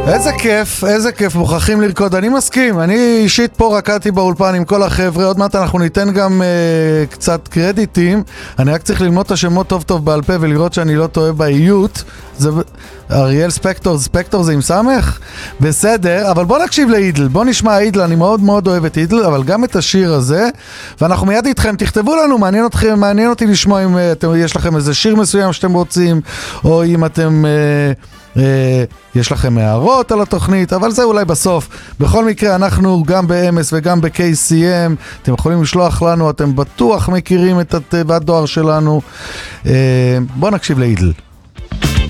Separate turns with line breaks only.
איזה כיף, מוכרחים לרקוד, אני מסכים, אני אישית פה רקדתי באולפן עם כל החבר'ה, עוד מעט אנחנו ניתן גם קצת קרדיטים, אני רק צריך ללמוד את השמות טוב טוב בעל פה ולראות שאני לא טועה באיות, זה אריאל ספקטור, ספקטור זה עם סמך? בסדר, אבל בוא נקשיב לאידל, בוא נשמע אידל, אני מאוד מאוד אוהב את אידל, אבל גם את השיר הזה, ואנחנו מיד איתכם, תכתבו לנו, מעניין אותי לשמוע אם יש לכם איזה שיר מסוים שאתם רוצים, או אם אתם... יש לכם הערות על התוכנית, אבל זה אולי בסוף. בכל מקרה, אנחנו גם ב-MS וגם ב-KCM, אתם יכולים לשלוח לנו, אתם בטוח מכירים את התיבת דואר שלנו. בואו נקשיב לאידל.